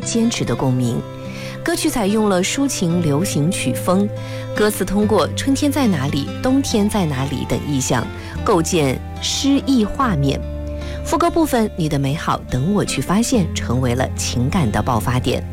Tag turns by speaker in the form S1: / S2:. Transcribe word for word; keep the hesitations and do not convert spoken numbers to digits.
S1: 坚持的共鸣。歌曲采用了抒情流行曲风，歌词通过春天在哪里、冬天在哪里等意象，构建诗意画面。副歌部分，你的美好等我去发现，成为了情感的爆发点。